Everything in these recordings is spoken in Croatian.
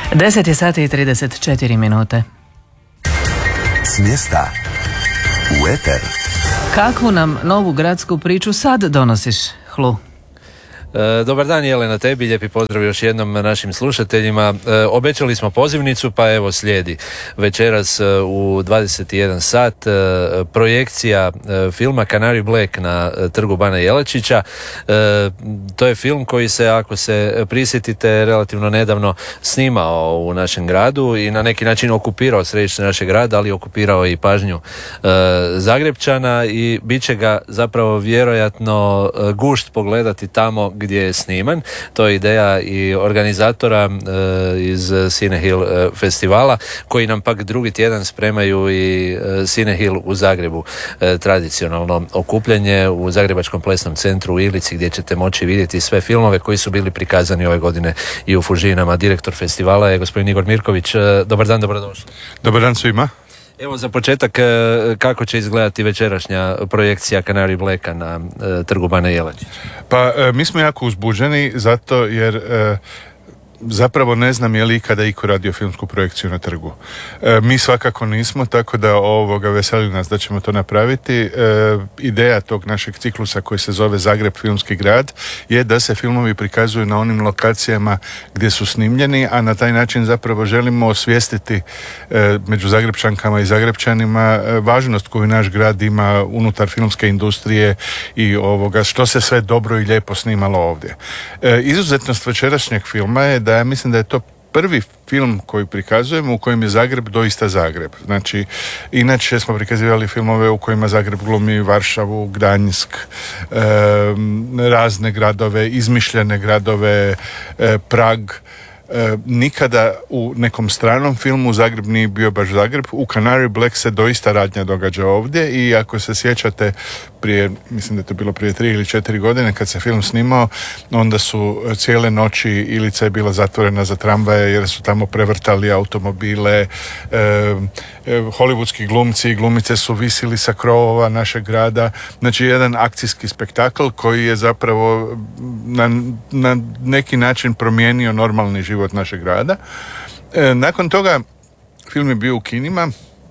10 je sati i 34 minute. S mjesta u eter. Kakvu nam novu gradsku priču sad donosiš, Hlu? Dobar dan, Jelena, tebi, lijepi pozdrav još jednom našim slušateljima. Obećali smo pozivnicu, pa evo slijedi. Večeras u 21 sat projekcija filma Canary Black na Trgu Bana Jelačića. To je film koji se, ako se prisjetite, relativno nedavno snimao u našem gradu i na neki način okupirao središte našeg grada, ali okupirao i pažnju Zagrepčana i bit će ga zapravo vjerojatno gušt pogledati tamo gdje je sniman. To je ideja i organizatora iz Cinehill festivala, koji nam pak drugi tjedan spremaju i Cinehill u Zagrebu, tradicionalno okupljanje u Zagrebačkom plesnom centru u Ilici, gdje ćete moći vidjeti sve filmove koji su bili prikazani ove godine i u Fužinama. Direktor festivala je gospodin Igor Mirković. Dobar dan, dobrodošli. Dobar dan svima. Evo za početak, kako će izgledati večerašnja projekcija Canary Blacka na Trgu Bana Jelačića? Pa mi smo jako uzbuđeni zato jer zapravo ne znam je li ikada iko radio filmsku projekciju na trgu. Mi svakako nismo, tako da veseli nas da ćemo to napraviti. Ideja tog našeg ciklusa koji se zove Zagreb filmski grad je da se filmovi prikazuju na onim lokacijama gdje su snimljeni, a na taj način zapravo želimo osvijestiti među Zagrepčankama i Zagrepčanima važnost koju naš grad ima unutar filmske industrije i što se sve dobro i lijepo snimalo ovdje. Izuzetnost večerašnjeg filma je da ja mislim da je to prvi film koji prikazujemo u kojem je Zagreb doista Zagreb. Znači, inače smo prikazivali filmove u kojima Zagreb glumi Varšavu, Gdanjsk, razne gradove, izmišljene gradove, Prag. Nikada u nekom stranom filmu Zagreb nije bio baš Zagreb. U Canary Black se doista radnja događa ovdje i ako se sjećate mislim da je to bilo prije 3 ili 4 godine kad se film snimao, onda su cijele noći Ilica je bila zatvorena za tramvaje jer su tamo prevrtali automobile, hollywoodski glumci i glumice su visili sa krovova našeg grada. Znači jedan akcijski spektakl koji je zapravo na neki način promijenio normalni život našeg grada. Nakon toga film je bio u kinima,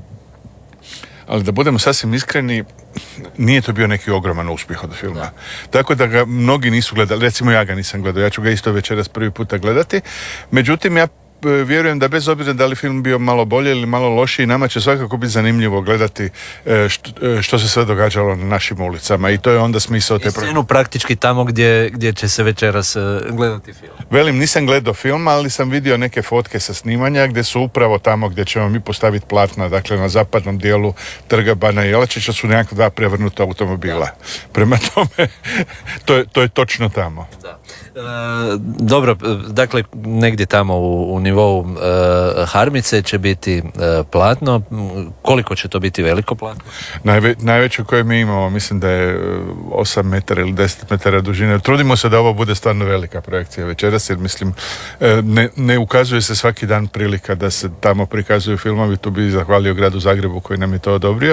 ali da budemo sasvim iskreni, nije to bio neki ogroman uspjeh od filma. Tako da ga mnogi nisu gledali, recimo ja ga nisam gledao, ja ću ga isto večeras prvi puta gledati. Međutim, ja vjerujem da bez obzira da li film bio malo bolje ili malo lošiji, nama će svakako biti zanimljivo gledati što se sve događalo na našim ulicama i to je onda smisao te projekcije. Scenu praktički tamo gdje će se večeras gledati film. Velim, nisam gledao film, ali sam vidio neke fotke sa snimanja gdje su upravo tamo gdje ćemo mi postaviti platna, dakle na zapadnom dijelu Trga Bana Jelačića su nekakva 2 prevrnuta automobila. Prema tome, to je točno tamo. Da. Dobro, dakle negdje tamo u nivou Harmice će biti platno. Koliko će to biti veliko platno? Najveće koje mi imamo, mislim da je 8 metara ili 10 metara dužine. Trudimo se da ovo bude stvarno velika projekcija večeras, jer mislim ne ukazuje se svaki dan prilika da se tamo prikazuju filmovi. Tu bi zahvalio gradu Zagrebu koji nam je to odobrio.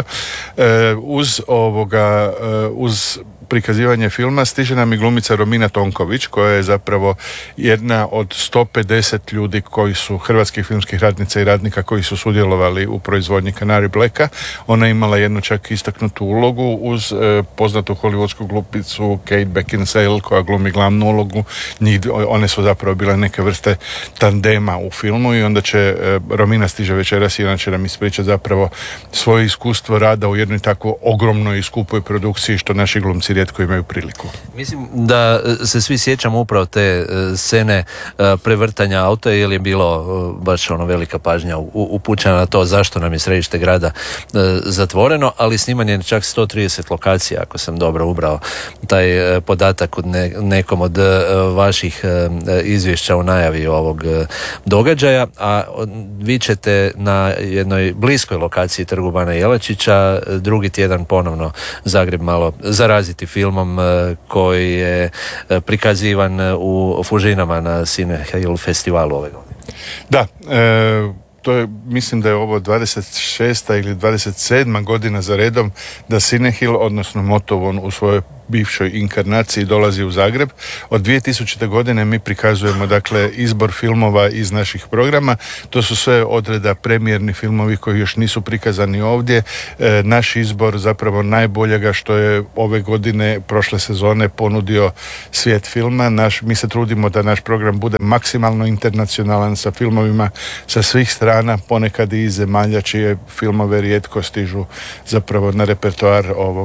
Uz prikazivanje filma stiže nam i glumica Romina Tonković, koja je zapravo jedna od 150 ljudi koji su hrvatskih filmskih radnica i radnika koji su sudjelovali u proizvodnji Canary Blacka. Ona je imala jednu čak istaknutu ulogu uz poznatu hollywoodsku glumicu Kate Beckinsale koja glumi glavnu ulogu. One su zapravo bile neke vrste tandema u filmu i onda će Romina stiže večeras i ona će nam ispričati zapravo svoje iskustvo rada u jednoj tako ogromnoj i skupoj produkciji što naši glumci rijetko imaju priliku. Mislim da se svi sjećamo upravo te scene prevrtanja auta, jer je bilo baš velika pažnja upućena na to zašto nam je središte grada zatvoreno, ali sniman je čak 130 lokacija, ako sam dobro ubrao taj podatak od nekom od vaših izvješća u najavi ovog događaja, a vi ćete na jednoj bliskoj lokaciji Trgu Bana Jelačića drugi tjedan ponovno Zagreb malo zaraziti filmom koji je prikazivan u Fužinama na Cinehill festivalu ove godine. Da, to je, mislim da je ovo 26. ili 27. godina za redom da Cinehill, odnosno Motovun u svojoj bivšoj inkarnaciji dolazi u Zagreb. Od 2000. godine mi prikazujemo dakle izbor filmova iz naših programa. To su sve odreda premijerni filmovi koji još nisu prikazani ovdje. Naš izbor zapravo najboljega što je ove godine, prošle sezone ponudio svijet filma. Mi se trudimo da naš program bude maksimalno internacionalan sa filmovima sa svih strana, ponekad i iz zemalja čije filmove rijetko stižu zapravo na repertoar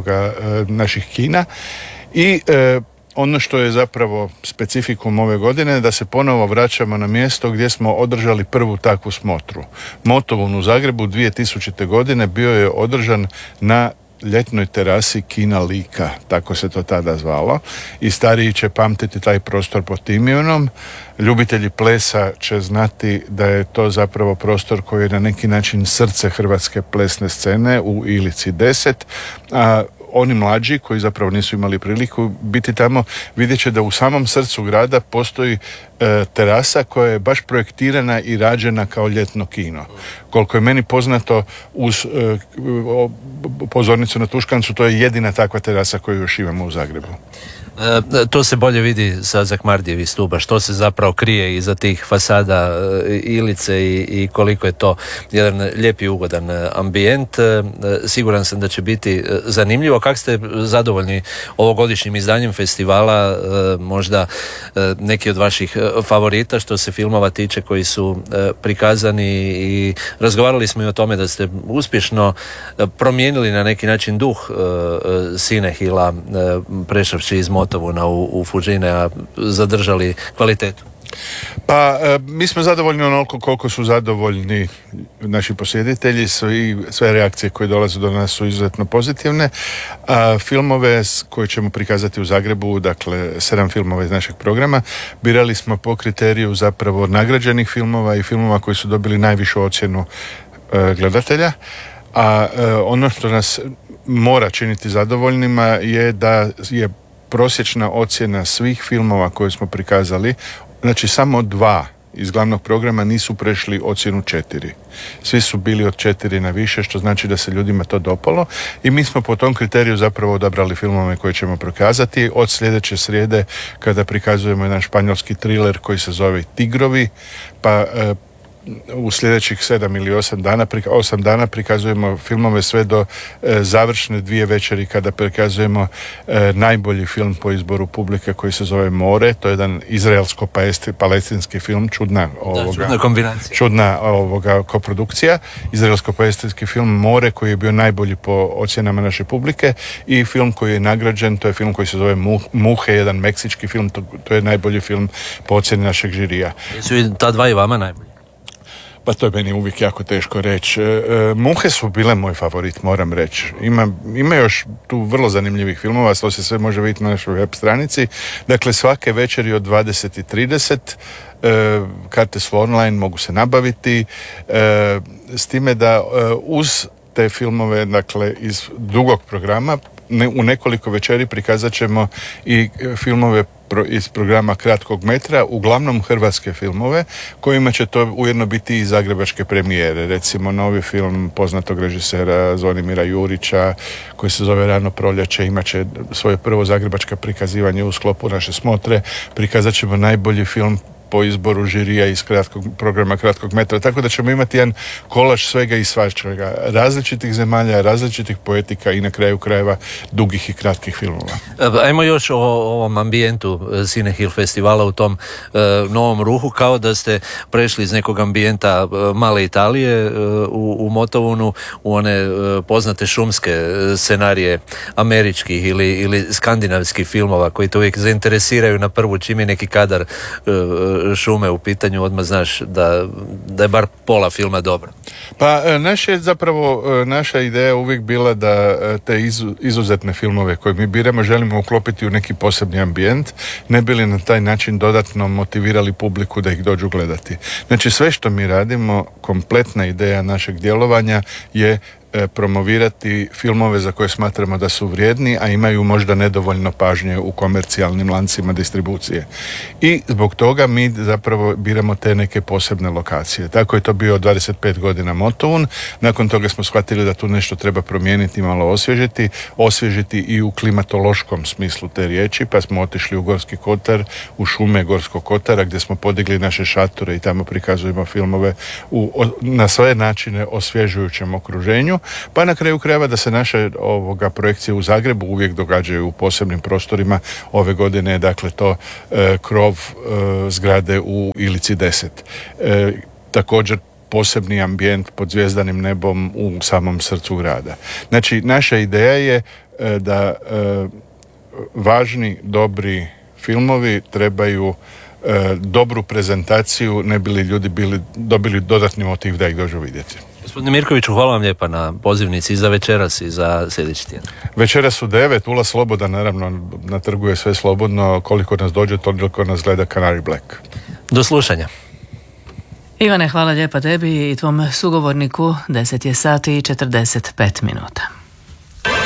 naših kina. I ono što je zapravo specifikum ove godine, da se ponovo vraćamo na mjesto gdje smo održali prvu takvu smotru. Motovun u Zagrebu 2000. godine bio je održan na ljetnoj terasi kina Lika, tako se to tada zvalo, i stariji će pamtiti taj prostor pod tim imenom. Ljubitelji plesa će znati da je to zapravo prostor koji je na neki način srce hrvatske plesne scene u Ilici 10, a oni mlađi koji zapravo nisu imali priliku biti tamo, vidjet će da u samom srcu grada postoji terasa koja je baš projektirana i rađena kao ljetno kino. Koliko je meni poznato, uz pozornicu na Tuškancu, to je jedina takva terasa koju još imamo u Zagrebu. To se bolje vidi sa Zakmardijevih stuba, što se zapravo krije iza tih fasada Ilice i koliko je to jedan lijep i ugodan ambijent. Siguran sam da će biti zanimljivo. Kako ste zadovoljni ovogodišnjim izdanjem festivala? Možda neki od vaših favorita što se filmova tiče koji su prikazani, i razgovarali smo i o tome da ste uspješno promijenili na neki način duh Cinehila, prešavši iz Motovuna u Fužine, a zadržali kvalitetu. Pa mi smo zadovoljni onoliko koliko su zadovoljni naši posjetitelji. Sve reakcije koje dolaze do nas su izuzetno pozitivne. Filmove koje ćemo prikazati u Zagrebu, dakle 7 filmova iz našeg programa, birali smo po kriteriju zapravo nagrađenih filmova i filmova koji su dobili najvišu ocjenu gledatelja. A ono što nas mora činiti zadovoljnima je da je prosječna ocjena svih filmova koje smo prikazali, znači samo 2 iz glavnog programa nisu prešli ocjenu 4. Svi su bili od 4 na više, što znači da se ljudima to dopalo, i mi smo po tom kriteriju zapravo odabrali filmove koje ćemo prikazati. Od sljedeće srijede, kada prikazujemo jedan španjolski thriller koji se zove Tigrovi, pa u sljedećih 7 ili 8 dana prikazujemo filmove sve do završne 2 večeri kada prikazujemo najbolji film po izboru publike koji se zove More. To je jedan izraelsko-palestinski film, čudna kombinacija. Čudna koprodukcija. Izraelsko-palestinski film More koji je bio najbolji po ocjenama naše publike, i film koji je nagrađen, to je film koji se zove Muhe, jedan meksički film, to je najbolji film po ocjeni našeg žirija. Jesu i ta dva i vama najbolji? Pa to je meni uvijek jako teško reći. Muhe su bile moj favorit, moram reći. Ima još tu vrlo zanimljivih filmova, to se sve može vidjeti na našoj web stranici. Dakle, svake večeri od 20:30 karte su online, mogu se nabaviti, s time da uz te filmove, dakle, iz dugog programa, u nekoliko večeri prikazat ćemo i filmove iz programa kratkog metra, uglavnom hrvatske filmove, kojima će to ujedno biti i zagrebačke premijere. Recimo novi film poznatog režisera Zvonimira Jurića koji se zove Rano proljeće, imat će svoje prvo zagrebačko prikazivanje u sklopu naše smotre. Prikazat ćemo najbolji film po izboru žirija iz programa kratkog metra, tako da ćemo imati jedan kolaž svega i svačega, različitih zemalja, različitih poetika i na kraju krajeva dugih i kratkih filmova. Ajmo još o ovom ambijentu Cinehil festivala, u tom novom ruhu, kao da ste prešli iz nekog ambijenta male Italije u Motovunu u one poznate šumske scenarije američkih ili skandinavskih filmova koji te uvijek zainteresiraju na prvu, čim je neki kadar šume u pitanju, odmah znaš da je bar pola filma dobro. Pa naša ideja uvijek bila da te izuzetne filmove koje mi biramo želimo uklopiti u neki posebni ambijent, ne bi li na taj način dodatno motivirali publiku da ih dođu gledati. Znači sve što mi radimo, kompletna ideja našeg djelovanja je promovirati filmove za koje smatramo da su vrijedni, a imaju možda nedovoljno pažnje u komercijalnim lancima distribucije. I zbog toga mi zapravo biramo te neke posebne lokacije. Tako je to bio 25 godina godina Motown. Nakon toga smo shvatili da tu nešto treba promijeniti i malo osvježiti i u klimatološkom smislu te riječi, pa smo otišli u Gorski kotar, u šume Gorskog kotara, gdje smo podigli naše šatore i tamo prikazujemo filmove na sve načine osvježujućem okruženju, pa na kraju krajeva da se naše projekcije u Zagrebu uvijek događaju u posebnim prostorima. Ove godine je dakle to krov zgrade u Ilici 10. Također posebni ambijent pod zvjezdanim nebom u samom srcu grada. Znači, naša ideja je da važni, dobri filmovi trebaju dobru prezentaciju, ne bi li ljudi dobili dodatni motiv da ih dođu vidjeti. Gospodine Mirkoviću, hvala vam lijepa na pozivnici i za večeras i za sljedeći tjedan. Večeras u 9, ulaz slobodan, naravno na trgu je sve slobodno, koliko nas dođe, toliko nas gleda Canary Black. Do slušanja. Ivane, hvala lijepa tebi i tvom sugovorniku. 10 je sati i 45 minuta.